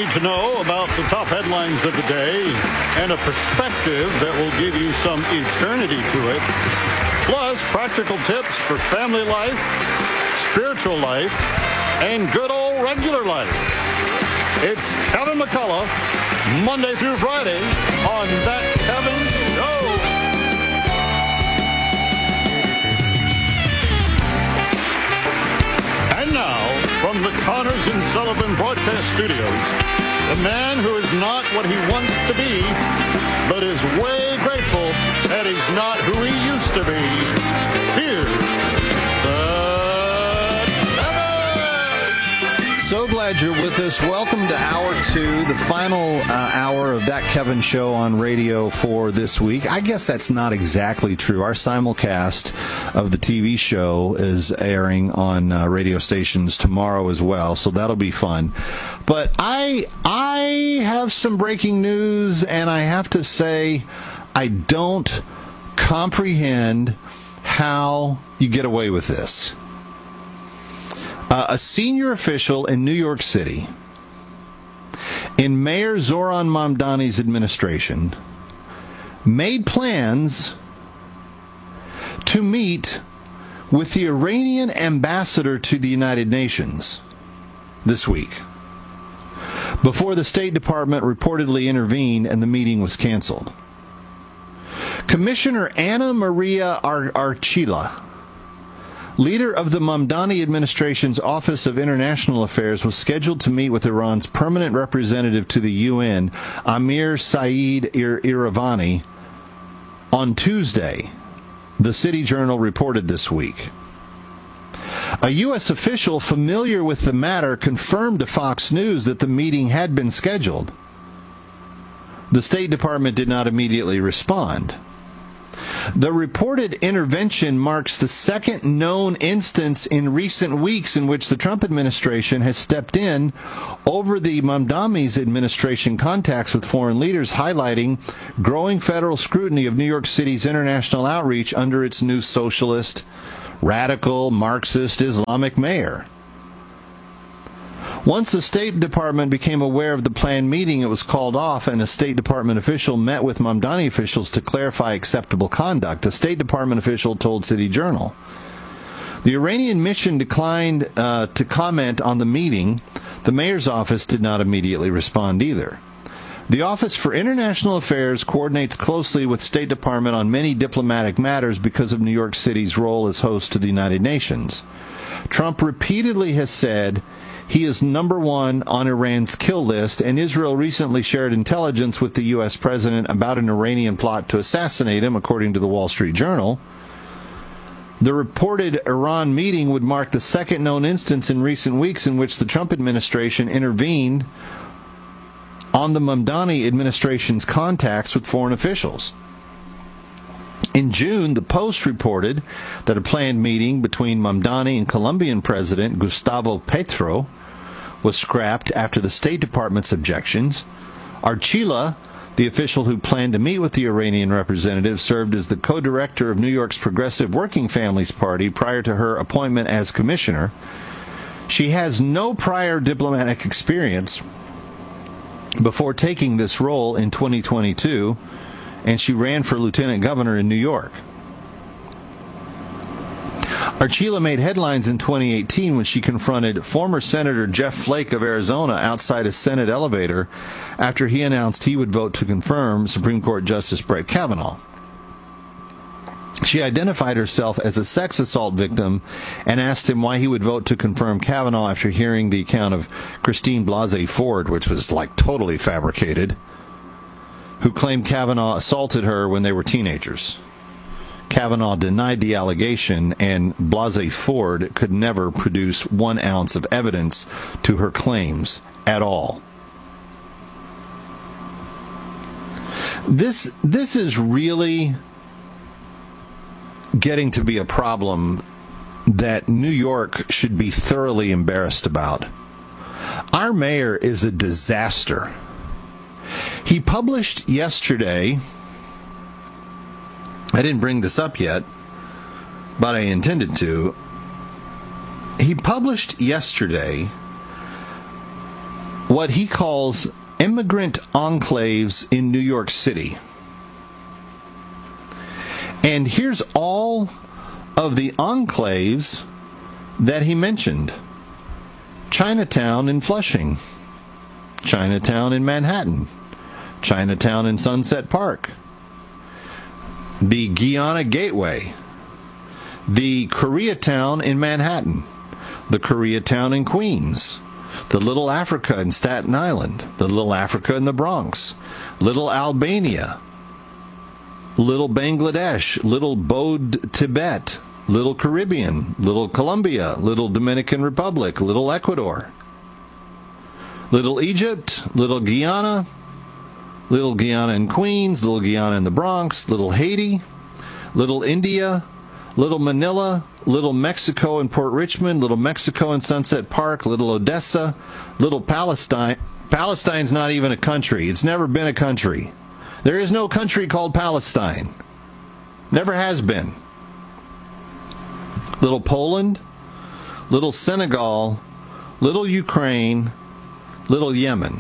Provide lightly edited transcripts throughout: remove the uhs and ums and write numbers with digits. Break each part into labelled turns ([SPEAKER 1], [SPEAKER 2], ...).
[SPEAKER 1] need to know about the top headlines of the day and a perspective that will give you some eternity to it. Plus, practical tips for family life, spiritual life, and good old regular life. It's Kevin McCullough, Monday through Friday on That Kevin Show. And now, from the Connors and Sullivan Broadcast Studios, the man who is not what he wants to be, but is way grateful that he's not who he used to be. Here's
[SPEAKER 2] So glad you're with us. Welcome to Hour 2, the final hour of That Kevin Show on radio for this week. I guess that's not exactly true. Our simulcast of the TV show is airing on radio stations tomorrow as well, so that'll be fun. But I have some breaking news, and I have to say I don't comprehend how you get away with this. A senior official in New York City, in Mayor Zoran Mamdani's administration, made plans to meet with the Iranian ambassador to the United Nations this week, before the State Department reportedly intervened and the meeting was canceled. Commissioner Anna Maria Archila, leader of the Mamdani administration's Office of International Affairs, was scheduled to meet with Iran's permanent representative to the UN, Amir Saeed Iravani, on Tuesday, the City Journal reported this week. A U.S. official familiar with the matter confirmed to Fox News that the meeting had been scheduled. The State Department did not immediately respond. The reported intervention marks the second known instance in recent weeks in which the Trump administration has stepped in over the Mamdani's administration contacts with foreign leaders, highlighting growing federal scrutiny of New York City's international outreach under its new socialist, radical, Marxist, Islamic mayor. Once the State Department became aware of the planned meeting, it was called off, and a State Department official met with Mamdani officials to clarify acceptable conduct. A State Department official told City Journal. The Iranian mission declined to comment on the meeting. The mayor's office did not immediately respond either. The Office for International Affairs coordinates closely with State Department on many diplomatic matters because of New York City's role as host to the United Nations. Trump repeatedly has said he is number one on Iran's kill list, and Israel recently shared intelligence with the U.S. president about an Iranian plot to assassinate him, according to the Wall Street Journal. The reported Iran meeting would mark the second known instance in recent weeks in which the Trump administration intervened on the Mamdani administration's contacts with foreign officials. In June, the Post reported that a planned meeting between Mamdani and Colombian President Gustavo Petro was scrapped after the State Department's objections. Archila, the official who planned to meet with the Iranian representative, served as the co-director of New York's Progressive Working Families Party prior to her appointment as commissioner. She has no prior diplomatic experience before taking this role in 2022, and she ran for lieutenant governor in New York. Archila made headlines in 2018 when she confronted former Senator Jeff Flake of Arizona outside a Senate elevator after he announced he would vote to confirm Supreme Court Justice Brett Kavanaugh. She identified herself as a sex assault victim and asked him why he would vote to confirm Kavanaugh after hearing the account of Christine Blasey Ford, which was like totally fabricated, who claimed Kavanaugh assaulted her when they were teenagers. Kavanaugh denied the allegation, and Blasey Ford could never produce 1 ounce of evidence to her claims at all. This is really getting to be a problem that New York should be thoroughly embarrassed about. Our mayor is a disaster. He published yesterday, I didn't bring this up yet, but I intended to. He published yesterday what he calls immigrant enclaves in New York City. And here's all of the enclaves that he mentioned. Chinatown in Flushing, Chinatown in Manhattan, Chinatown in Sunset Park, the Guyana Gateway, the Koreatown in Manhattan, the Koreatown in Queens, the Little Africa in Staten Island, the Little Africa in the Bronx, Little Albania, Little Bangladesh, Little Bode, Tibet, Little Caribbean, Little Colombia, Little Dominican Republic, Little Ecuador, Little Egypt, Little Guyana in Queens, Little Guyana in the Bronx, Little Haiti, Little India, Little Manila, Little Mexico in Port Richmond, Little Mexico in Sunset Park, Little Odessa, Little Palestine. Palestine's not even a country. It's never been a country. There is no country called Palestine. Never has been. Little Poland, Little Senegal, Little Ukraine, Little Yemen.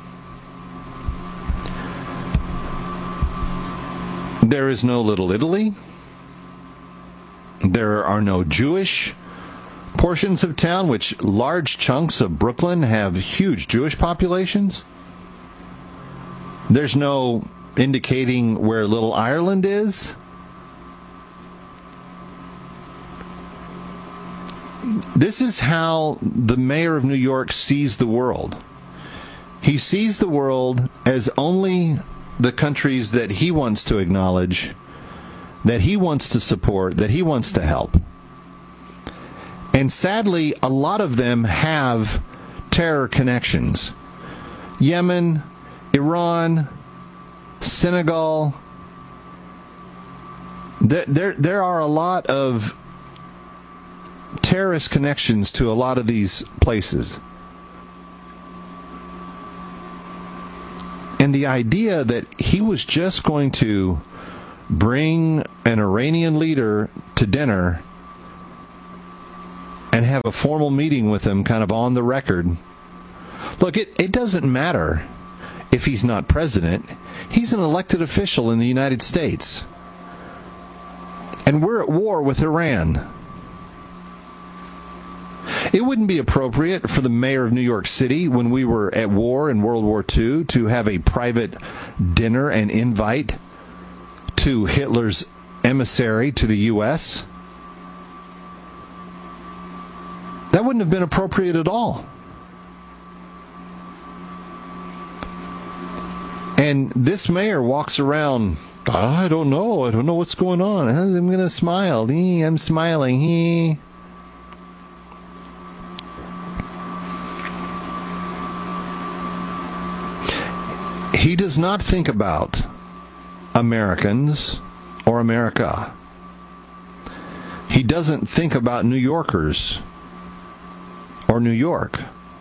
[SPEAKER 2] There is no Little Italy. There are no Jewish portions of town, which large chunks of Brooklyn have huge Jewish populations. There's no indicating where Little Ireland is. This is how the mayor of New York sees the world. He sees the world as only the countries that he wants to acknowledge, that he wants to support, that he wants to help. And sadly, a lot of them have terror connections. Yemen, Iran, Senegal. There are a lot of terrorist connections to a lot of these places. And the idea that he was just going to bring an Iranian leader to dinner and have a formal meeting with him kind of on the record. Look, it doesn't matter if he's not president. He's an elected official in the United States. And we're at war with Iran. It wouldn't be appropriate for the mayor of New York City, when we were at war in World War II, to have a private dinner and invite to Hitler's emissary to the U.S. That wouldn't have been appropriate at all. And this mayor walks around, I don't know what's going on. I'm going to smile. I'm smiling. He does not think about Americans or America. He doesn't think about New Yorkers or New York.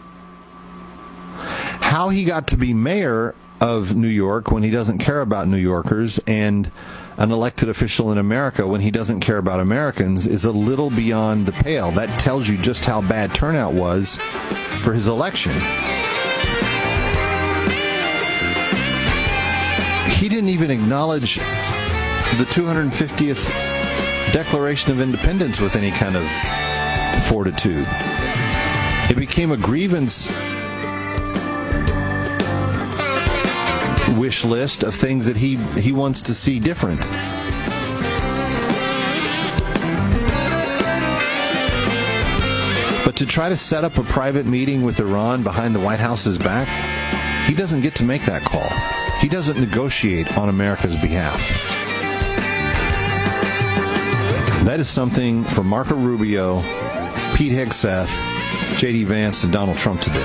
[SPEAKER 2] How he got to be mayor of New York when he doesn't care about New Yorkers, and an elected official in America when he doesn't care about Americans, is a little beyond the pale. That tells you just how bad turnout was for his election. He didn't even acknowledge the 250th Declaration of Independence with any kind of fortitude. It became a grievance wish list of things that he wants to see different. But to try to set up a private meeting with Iran behind the White House's back, he doesn't get to make that call. He doesn't negotiate on America's behalf. That is something for Marco Rubio, Pete Hegseth, J.D. Vance, and Donald Trump to do.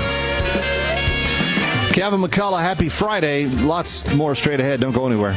[SPEAKER 2] Kevin McCullough, happy Friday. Lots more straight ahead. Don't go anywhere.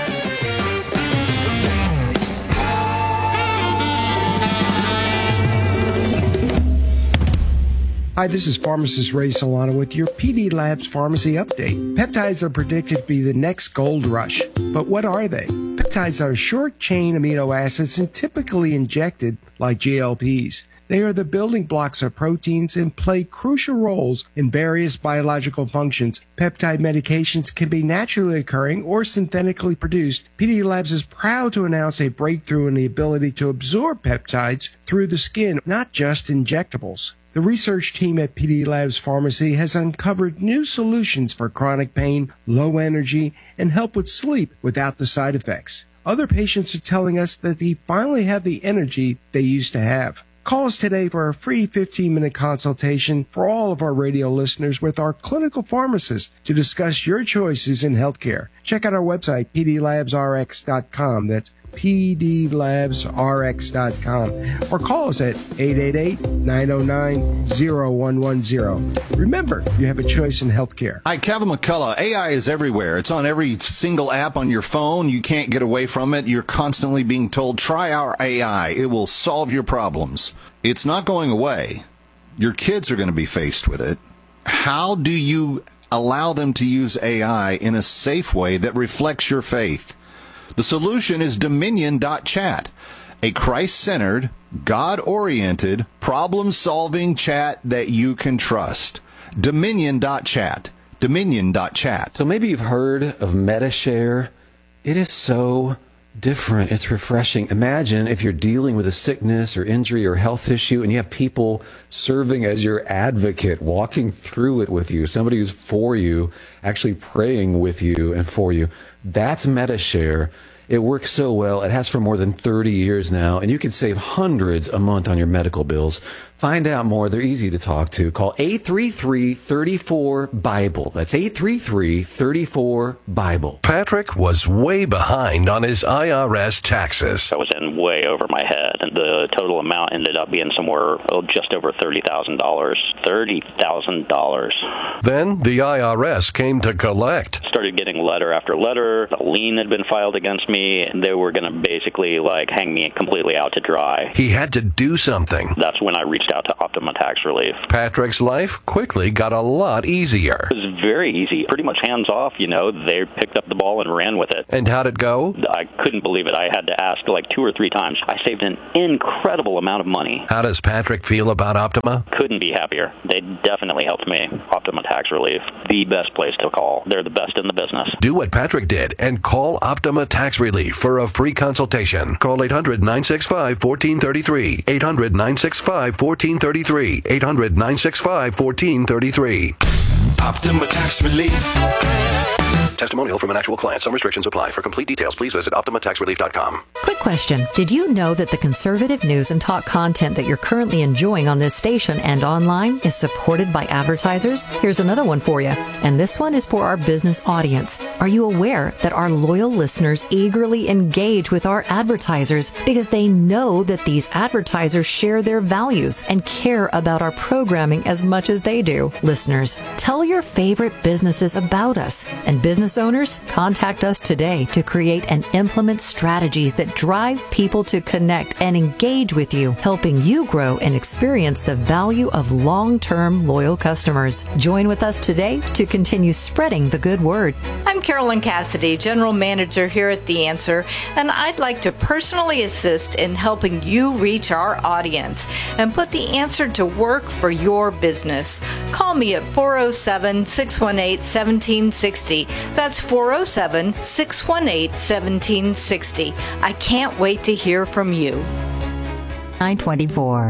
[SPEAKER 3] Hi, this is pharmacist Ray Solano with your PD Labs Pharmacy Update. Peptides are predicted to be the next gold rush. But what are they? Peptides are short-chain amino acids and typically injected like GLPs. They are the building blocks of proteins and play crucial roles in various biological functions. Peptide medications can be naturally occurring or synthetically produced. PD Labs is proud to announce a breakthrough in the ability to absorb peptides through the skin, not just injectables. The research team at PD Labs Pharmacy has uncovered new solutions for chronic pain, low energy, and help with sleep without the side effects. Other patients are telling us that they finally have the energy they used to have. Call us today for a free 15-minute consultation for all of our radio listeners with our clinical pharmacist to discuss your choices in healthcare. Check out our website, pdlabsrx.com. That's pdlabsrx.com, or call us at 888-909-0110. Remember, you have a choice in healthcare.
[SPEAKER 2] Hi, Kevin McCullough. AI is everywhere. It's on every single app on your phone. You can't get away from it. You're constantly being told, try our AI. It will solve your problems. It's not going away. Your kids are going to be faced with it. How do you allow them to use AI in a safe way that reflects your faith? The solution is Dominion.chat, a Christ-centered, God-oriented, problem-solving chat that you can trust. Dominion.chat. Dominion.chat.
[SPEAKER 4] So maybe you've heard of MetaShare. It is so different. It's refreshing. Imagine if you're dealing with a sickness or injury or health issue and you have people serving as your advocate, walking through it with you, somebody who's for you, actually praying with you and for you. That's MetaShare. It works so well. It has for more than 30 years now, and you can save hundreds a month on your medical bills. Find out more. They're easy to talk to. Call 833-34-BIBLE. That's 833-34-BIBLE.
[SPEAKER 5] Patrick was way behind on his IRS taxes.
[SPEAKER 6] I was in way over my head, and the total amount ended up being somewhere just over $30,000. $30,000.
[SPEAKER 5] Then the IRS came to collect.
[SPEAKER 6] Started getting letter after letter. A lien had been filed against me, and they were going to basically hang me completely out to dry.
[SPEAKER 5] He had to do something.
[SPEAKER 6] That's when I reached out to Optima Tax Relief.
[SPEAKER 5] Patrick's life quickly got a lot easier.
[SPEAKER 6] It was very easy, pretty much hands off. They picked up the ball and ran with it.
[SPEAKER 5] And how'd it go?
[SPEAKER 6] I couldn't believe it. I had to ask 2 or 3 times. I saved an incredible amount of money.
[SPEAKER 5] How does Patrick feel about Optima?
[SPEAKER 6] Couldn't be happier. They definitely helped me. Optima Tax Relief, the best place to call. They're the best in the business.
[SPEAKER 5] Do what Patrick did and call Optima Tax Relief for a free consultation. Call 800-965-1433. 800-965-1433. 800-965-1433.
[SPEAKER 7] Optima Tax Relief.
[SPEAKER 5] Testimonial from an actual client. Some restrictions apply. For complete details, please visit OptimaTaxRelief.com.
[SPEAKER 8] Quick question. Did you know that the conservative news and talk content that you're currently enjoying on this station and online is supported by advertisers? Here's another one for you. And this one is for our business audience. Are you aware that our loyal listeners eagerly engage with our advertisers because they know that these advertisers share their values and care about our programming as much as they do? Listeners, tell your favorite businesses about us. And business owners, contact us today to create and implement strategies that drive people to connect and engage with you, helping you grow and experience the value of long-term loyal customers. Join with us today to continue spreading the good word.
[SPEAKER 9] I'm Carolyn Cassidy, General Manager here at The Answer, and I'd like to personally assist in helping you reach our audience and put The Answer to work for your business. Call me at 407-618-1760. That's 407-618-1760. I can't wait to hear from you.
[SPEAKER 8] 924.